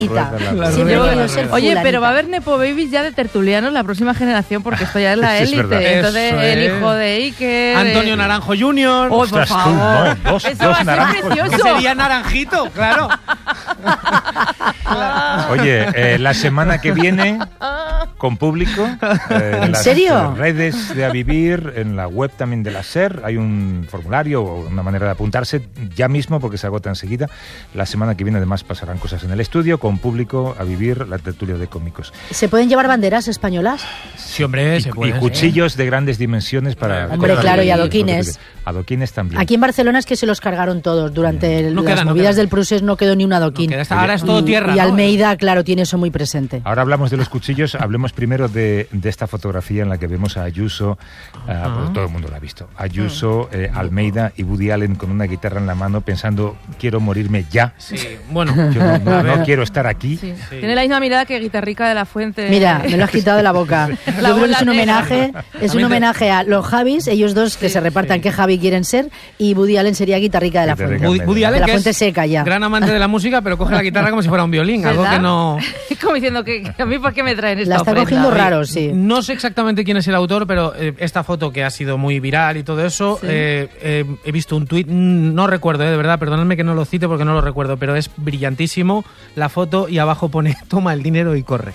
Siempre he querido ser Oye, fulanita. pero va a haber Nepo Babies ya de tertulianos la próxima generación, porque esto ya es la Sí, es élite. verdad. Entonces, Eso el es. hijo de Iker... Antonio Naranjo Jr. ¡Oh, por Ostras, tú, favor! no, dos Eso va a ser naranjos. que precioso. sería Naranjito, claro. Oye, la semana que viene, con público, ¿En las serio? redes de A Vivir, en la web también de la SER, hay un formulario o una manera de apuntarse ya mismo porque se agota enseguida. La semana que viene además pasarán cosas en el estudio, con público, A Vivir, la tertulia de cómicos. ¿Se pueden llevar banderas españolas? Sí, hombre, se Y puede. cuchillos de grandes dimensiones para... Hombre, cortar claro, y el- adoquines. Adoquines también. Aquí en Barcelona es que se los cargaron todos. Durante No las queda, no movidas queda. del Prusés no quedó ni un adoquín. No queda, ahora es todo tierra, Y ¿no? Almeida, claro, tiene eso muy presente. Ahora hablamos de los cuchillos, hablemos primero de esta fotografía en la que vemos a Ayuso, pues todo el mundo la ha visto, Ayuso, Almeida y Woody Allen con una guitarra en la mano pensando, quiero morirme ya, Sí, bueno. yo no a ver. quiero estar aquí. Sí. Tiene la misma mirada que Guitarrica de la Fuente. Mira, me lo has quitado de la boca. La Yo creo que bola es un negra. homenaje a los Javis, ellos dos que se repartan qué Javi quieren ser, y Woody Allen sería Guitarrica de la Guitarrica. Fuente. Woody De Allen, la que Fuente es seca ya. gran amante de la música, pero coge la guitarra como si fuera un violín, algo ¿Verdad? que no... Es como diciendo que a mí, ¿por qué me traen esta La está ofrenda? cogiendo raro, sí. No sé exactamente quién es el autor, pero esta foto que ha sido muy viral y todo eso, he visto un tuit, no recuerdo, de verdad, perdonadme que no lo cite porque no lo recuerdo, pero es brillantísimo la foto y abajo pone, toma el dinero y corre.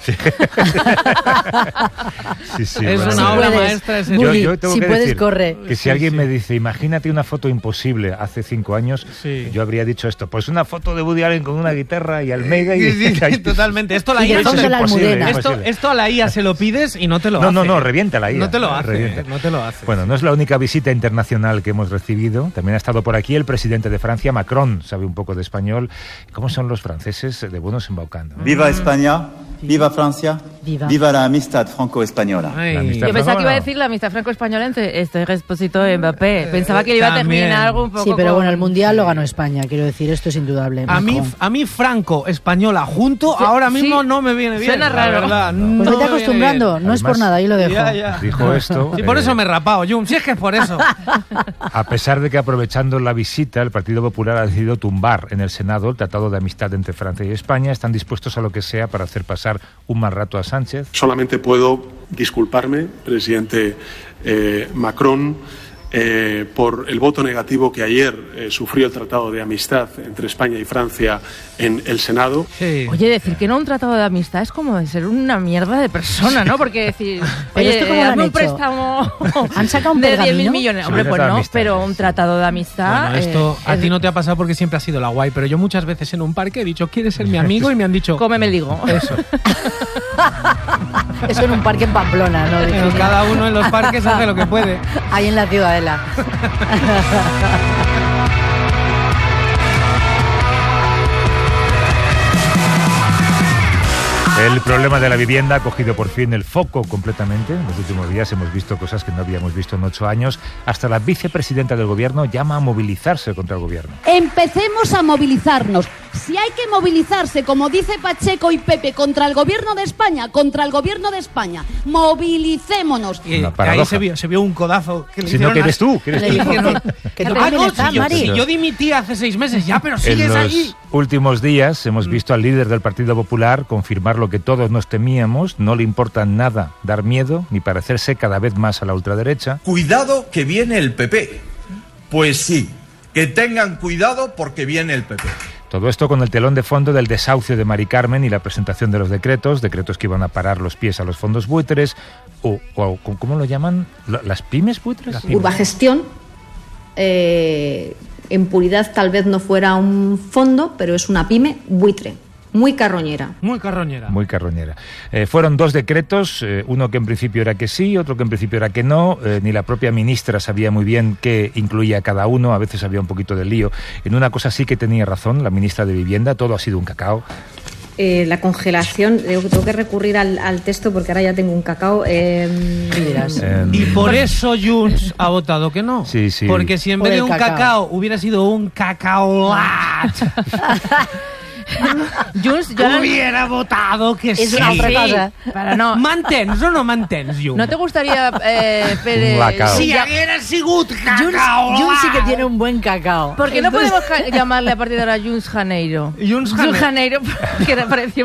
Sí, Es bueno. una obra puedes. maestra ese Woody, Yo tengo si que puedes, decir corre. que si alguien me dice, imagínate una foto imposible hace 5 años, Sí. yo habría dicho esto, pues una foto de Woody Allen con una guitarra y Almeida y... Sí, totalmente. Esto a la Y IA, de fondo la Almudena. esto a la IA se lo pides y no te lo hace. No, revienta la IA. No te lo hace, revienta. no te lo hace. Bueno, no es la única visita internacional que hemos recibido. También ha estado por aquí el presidente de Francia, Macron, sabe un poco de español. ¿Cómo son los franceses de buenos embaucando? Viva España, viva Francia, Viva. viva la amistad franco-española. Ay. La amistad. Yo pensaba que iba a No. decir la amistad franco-española entre Expósito y Mbappé. Pensaba que iba a también. terminar algo un poco Sí, pero con- bueno, el Mundial lo ganó España, quiero decir, esto es indudable. A mí Macron. franco-española junto ahora mismo sí. no me viene bien. Suena la raro. verdad, Pues no vete me viene acostumbrando, bien. no es por Además, nada, ahí lo dejo. Ya. Dijo esto. Sí, por eso me he rapado, Jun. Si es que es por eso. A pesar de que aprovechando la visita, el Partido Popular ha decidido tumbar en el Senado el Tratado de Amistad entre Francia y España. Están dispuestos a lo que sea para hacer pasar un mal rato a Sánchez. Solamente puedo disculparme, presidente Macron, por el voto negativo que ayer sufrió el Tratado de Amistad entre España y Francia en el Senado. Sí. Oye, decir que no a un tratado de amistad es como de ser una mierda de persona, ¿no? Porque decir, Pero oye, esto ¿cómo lo han hazme un hecho? préstamo ¿Han sacado un de 10.000 pergamino? millones. Sí, Hombre, un pues tratado de no, amistad, pero un sí. tratado de amistad... Bueno, esto a es- ti no te ha pasado porque siempre has sido la guay, pero yo muchas veces en un parque he dicho, ¿quieres ser mi amigo? Y me han dicho, Cómeme el digo. eso. Eso en un parque en Pamplona, ¿no? Pero cada uno en los parques hace lo que puede. Ahí en la Ciudadela. El problema de la vivienda ha cogido por fin el foco completamente. En los últimos días hemos visto cosas que no habíamos visto en 8 años. Hasta la vicepresidenta del gobierno llama a movilizarse contra el gobierno. Empecemos a movilizarnos. Si hay que movilizarse, como dice Pacheco y Pepe, contra el gobierno de España, movilicémonos. Y Una ahí paradoja. se vio un codazo que le Si no, hicieron que a- eres tú, que eres Le tú. dijo que tú Ah, también no, estás, si yo, Mari. si yo dimití hace 6 meses ya, pero En sigues los allí. últimos días hemos visto al líder del Partido Popular confirmar lo que todos nos temíamos. No le importa nada dar miedo ni parecerse cada vez más a la ultraderecha. Cuidado que viene el PP. Pues sí, que tengan cuidado porque viene el PP. Todo esto con el telón de fondo del desahucio de Mari Carmen y la presentación de los decretos que iban a parar los pies a los fondos buitres, o ¿cómo lo llaman? ¿Las pymes buitres? Urbagestión, en puridad tal vez no fuera un fondo, pero es una pyme buitre, muy carroñera. Muy carroñera. Muy carroñera. Fueron 2 decretos, uno que en principio era que sí, otro que en principio era que no. Ni la propia ministra sabía muy bien qué incluía cada uno, a veces había un poquito de lío. En una cosa sí que tenía razón la ministra de Vivienda, todo ha sido un cacao. La congelación, tengo que recurrir al texto porque ahora ya tengo un cacao. Dirás. Y por eso Junts ha votado que no. Sí, sí. Porque si en Por vez de el un cacao. cacao hubiera sido un cacaolat. Junts, jo... Hubiera votado que És sí. una altra cosa. Però no. Mantens o no mantens, Junts? ¿No te gustaría, Un lacao. Si haguera sigut Junts sí que tiene un buen cacao. ¿Por qué no podemos llamarle a partir de ahora Junts Janeiro? Junts Janeiro, que parecía